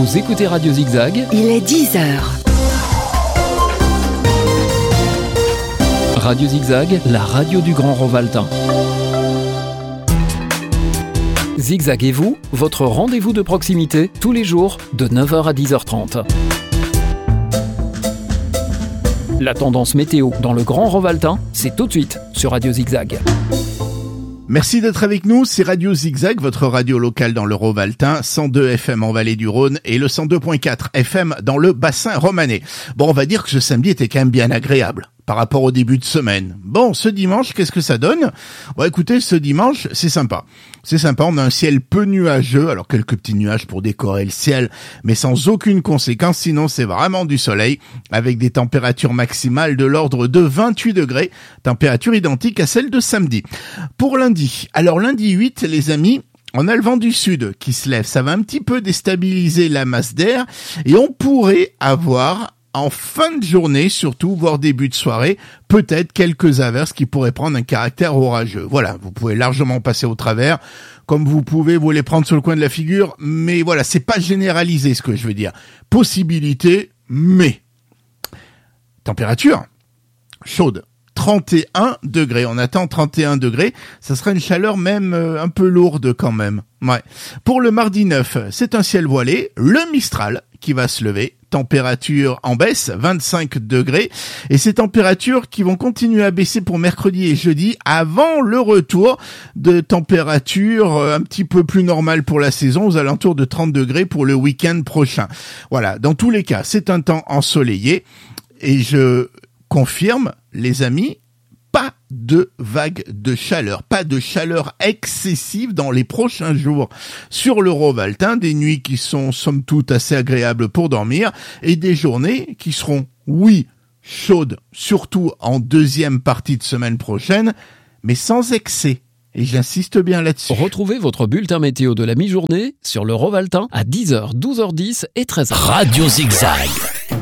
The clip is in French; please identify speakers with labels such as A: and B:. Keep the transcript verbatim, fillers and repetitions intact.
A: Vous écoutez Radio Zigzag.
B: Il est dix heures.
A: Radio Zigzag, la radio du Grand Rovaltain. Zigzag et vous, votre rendez-vous de proximité, tous les jours, de neuf heures à dix heures trente. La tendance météo dans le Grand Rovaltain, c'est tout de suite sur Radio Zigzag.
C: Merci d'être avec nous, c'est Radio Zigzag, votre radio locale dans le Rovaltain, cent deux F M en Vallée du Rhône et le cent deux virgule quatre F M dans le bassin romanais. Bon, on va dire que ce samedi était quand même bien agréable par rapport au début de semaine. Bon, ce dimanche, qu'est-ce que ça donne ? Bon, écoutez, ce dimanche, c'est sympa. C'est sympa, on a un ciel peu nuageux, alors quelques petits nuages pour décorer le ciel, mais sans aucune conséquence, sinon c'est vraiment du soleil, avec des températures maximales de l'ordre de vingt-huit degrés, température identique à celle de samedi. Pour lundi, alors lundi huit, les amis, on a le vent du sud qui se lève, ça va un petit peu déstabiliser la masse d'air, et on pourrait avoir en fin de journée, surtout, voire début de soirée, peut-être quelques averses qui pourraient prendre un caractère orageux. Voilà, vous pouvez largement passer au travers, comme vous pouvez vous les prendre sur le coin de la figure, mais voilà, c'est pas généralisé ce que je veux dire. Possibilité, mais température chaude. trente et un degrés, on attend trente et un degrés, ça sera une chaleur même euh, un peu lourde quand même. Ouais. Pour le mardi neuf, c'est un ciel voilé, le Mistral qui va se lever, température en baisse, vingt-cinq degrés, et ces températures qui vont continuer à baisser pour mercredi et jeudi avant le retour de températures un petit peu plus normales pour la saison, aux alentours de trente degrés pour le week-end prochain. Voilà, dans tous les cas, c'est un temps ensoleillé, et je confirme, les amis, pas de vague de chaleur, pas de chaleur excessive dans les prochains jours sur le Rovaltain, des nuits qui sont somme toute assez agréables pour dormir et des journées qui seront, oui, chaudes, surtout en deuxième partie de semaine prochaine, mais sans excès. Et j'insiste bien là-dessus.
A: Retrouvez votre bulletin météo de la mi-journée sur le Rovaltain à dix heures, douze heures dix et treize heures.
D: Radio Zigzag.